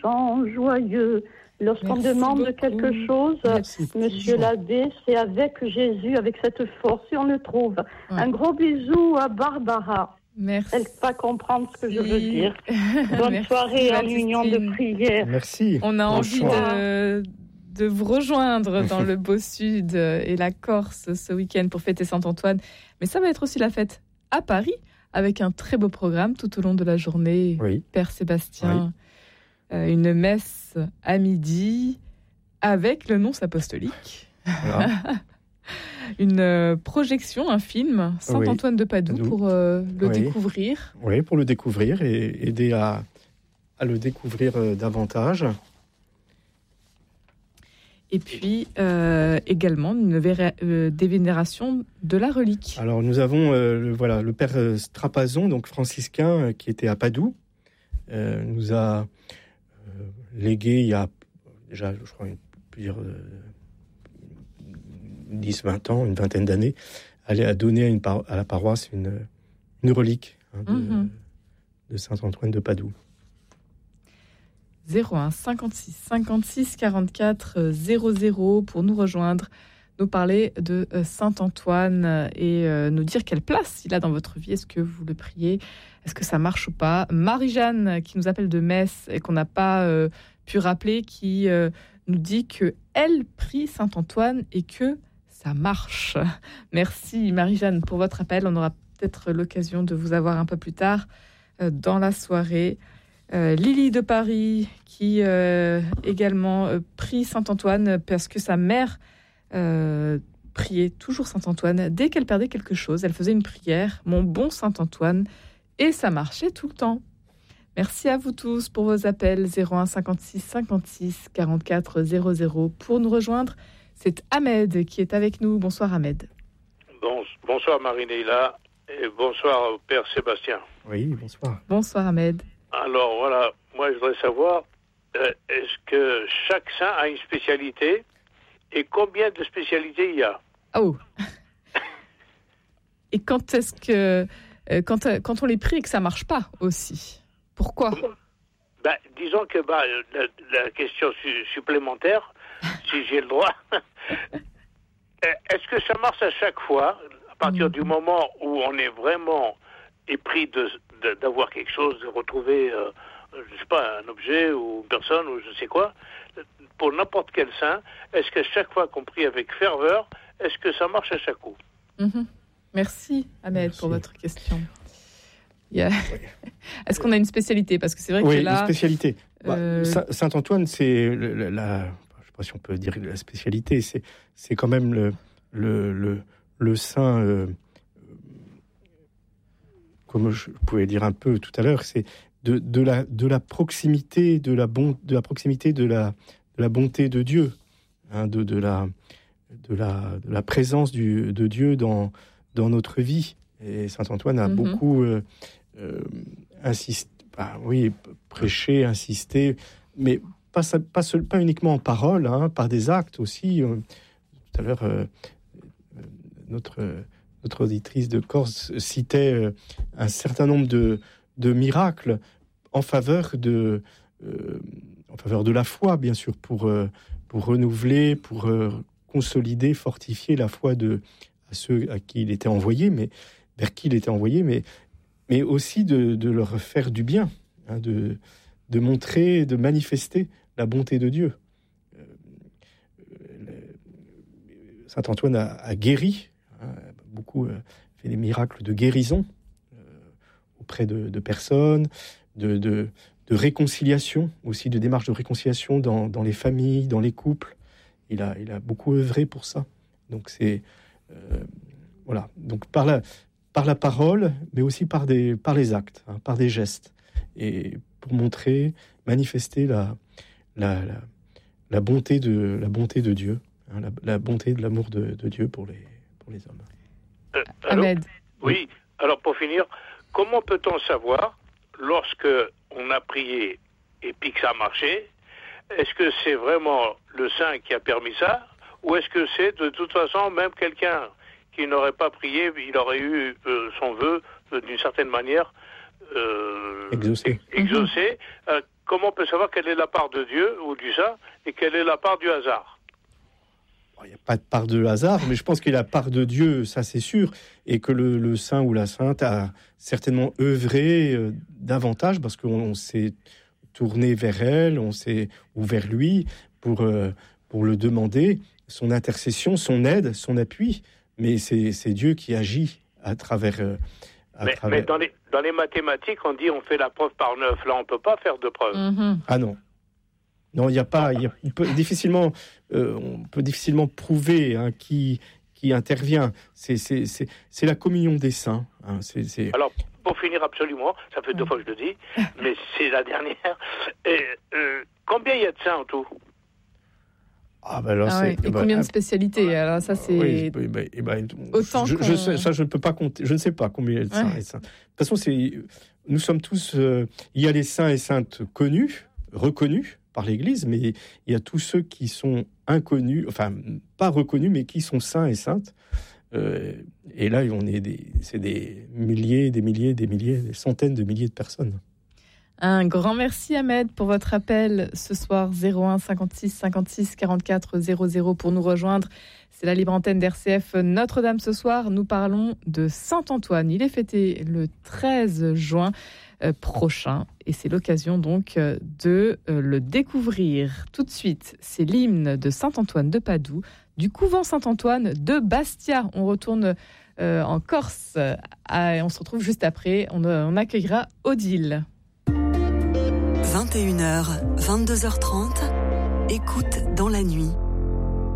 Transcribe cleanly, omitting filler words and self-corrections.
chants joyeux. Lorsqu'on demande beaucoup. quelque chose, Monsieur l'abbé, c'est avec Jésus, avec cette force, et on le trouve. Ouais. Un gros bisou à Barbara. Merci. Elle va comprendre ce que je veux dire. Bonne soirée en union de prière. Merci. On a envie de vous rejoindre dans le Beau Sud et la Corse ce week-end pour fêter Saint-Antoine. Mais ça va être aussi la fête à Paris, avec un très beau programme tout au long de la journée. Oui. Père Sébastien, une messe à midi avec le nonce apostolique. Voilà. Une projection, un film, Saint-Antoine de Padoue, pour le découvrir. Oui, pour le découvrir et aider à le découvrir davantage. Et puis, également, des vénérations de la relique. Alors, nous avons le père Strapazon, donc franciscain, qui était à Padoue, nous a légué il y a déjà, je crois, plusieurs 10-20 ans, une vingtaine d'années, a donné à la paroisse une relique de Saint-Antoine de Padoue. 01 56 56 44 00 pour nous rejoindre, nous parler de Saint-Antoine et nous dire quelle place il a dans votre vie. Est-ce que vous le priez? Est-ce que ça marche ou pas? Marie-Jeanne, qui nous appelle de Metz et qu'on n'a pas pu rappeler, qui nous dit qu'elle prie Saint-Antoine et que ça marche. Merci Marie-Jeanne pour votre appel. On aura peut-être l'occasion de vous avoir un peu plus tard dans la soirée. Lily de Paris qui également prie Saint-Antoine parce que sa mère priait toujours Saint-Antoine. Dès qu'elle perdait quelque chose, elle faisait une prière, mon bon Saint-Antoine, et ça marchait tout le temps. Merci à vous tous pour vos appels. 01 56 56 44 00 pour nous rejoindre. C'est Ahmed qui est avec nous. Bonsoir Ahmed. Bonsoir Marie-Neila et bonsoir au Père Sébastien. Oui, bonsoir. Bonsoir Ahmed. Alors voilà, moi je voudrais savoir, est-ce que chaque saint a une spécialité et combien de spécialités il y a? Oh. Et quand est-ce que quand on les prie et que ça marche pas aussi, pourquoi? Disons que la question supplémentaire, si j'ai le droit, est-ce que ça marche à chaque fois, à partir du moment où on est vraiment épris d'avoir quelque chose, de retrouver, je sais pas, un objet ou une personne ou je sais quoi, pour n'importe quel saint, est-ce que chaque fois qu'on prie avec ferveur, est-ce que ça marche à chaque coup? Merci Ahmed pour votre question. Est-ce qu'on a une spécialité? Parce que c'est vrai que là... Oui, une spécialité. Saint-Antoine, c'est je ne sais pas si on peut dire la spécialité, c'est quand même le saint, comme je pouvais dire un peu tout à l'heure, c'est de la proximité, de la proximité de la bonté de Dieu, hein, de la présence de Dieu dans notre vie. Et Saint-Antoine a beaucoup prêché, insisté, mais pas uniquement en parole, hein, par des actes aussi. Tout à l'heure, notre auditrice de Corse citait un certain nombre de miracles en faveur de la foi, bien sûr, pour renouveler, pour consolider, fortifier la foi à ceux à qui il était envoyé, mais vers qui il était envoyé, mais aussi de leur faire du bien, hein, de montrer, de manifester la bonté de Dieu. Saint Antoine a guéri, hein, beaucoup fait des miracles de guérison auprès de personnes, de réconciliation, aussi de démarches de réconciliation dans les familles, dans les couples. Il a beaucoup œuvré pour ça. Donc c'est voilà. Donc par la parole, mais aussi par les actes, hein, par des gestes, et pour montrer, manifester la bonté de Dieu, hein, la bonté de l'amour de Dieu pour les hommes. Ahmed. Oui. Alors pour finir, comment peut-on savoir lorsque on a prié et puis que ça a marché? Est-ce que c'est vraiment le saint qui a permis ça, ou est-ce que c'est de toute façon même quelqu'un qui n'aurait pas prié, il aurait eu son vœu d'une certaine manière exaucé. comment on peut savoir quelle est la part de Dieu ou du saint et quelle est la part du hasard? Il n'y a pas de part de hasard, mais je pense qu'il y a la part de Dieu, ça c'est sûr, et que le saint ou la sainte a certainement œuvré davantage parce qu'on s'est tourné vers elle, ou vers lui pour le demander, son intercession, son aide, son appui. Mais c'est Dieu qui agit à travers... Mais dans les mathématiques, on dit on fait la preuve par 9. Là, on ne peut pas faire de preuve. Mm-hmm. Ah non. Non, il n'y a pas... on peut difficilement prouver qui intervient. C'est la communion des saints. Hein. Alors, pour finir absolument, ça fait 2 fois que je le dis, mais c'est la dernière. Et, combien il y a de saints en tout? Et combien de spécialités? Alors ça, c'est autant je ne peux pas compter. Je ne sais pas combien il y a de saints et saintes. De toute façon, nous sommes tous... il y a les saints et saintes connus, reconnus par l'Église, mais il y a tous ceux qui sont inconnus, enfin, pas reconnus, mais qui sont saints et saintes. Et là, c'est des milliers, des centaines de milliers de personnes. Un grand merci Ahmed pour votre appel ce soir, 01 56 56 44 00 pour nous rejoindre. C'est la libre antenne d'RCF Notre-Dame ce soir. Nous parlons de Saint-Antoine. Il est fêté le 13 juin prochain et c'est l'occasion donc de le découvrir. Tout de suite, c'est l'hymne de Saint-Antoine de Padoue du couvent Saint-Antoine de Bastia. On retourne en Corse et on se retrouve juste après. On accueillera Odile. 21h, 22h30, écoute dans la nuit.